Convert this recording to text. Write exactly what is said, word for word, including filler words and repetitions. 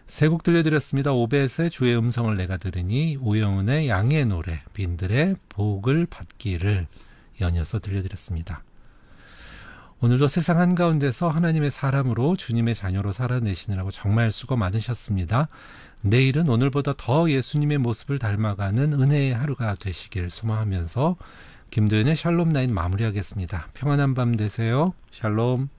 세 곡 들려드렸습니다. 오벳의 주의 음성을 내가 들으니, 오영은의 양의 노래, 빈들의 복을 받기를 연이어서 들려드렸습니다. 오늘도 세상 한가운데서 하나님의 사람으로 주님의 자녀로 살아내시느라고 정말 수고 많으셨습니다. 내일은 오늘보다 더 예수님의 모습을 닮아가는 은혜의 하루가 되시길 소망하면서 김도현의 샬롬 나인 마무리하겠습니다. 평안한 밤 되세요. 샬롬.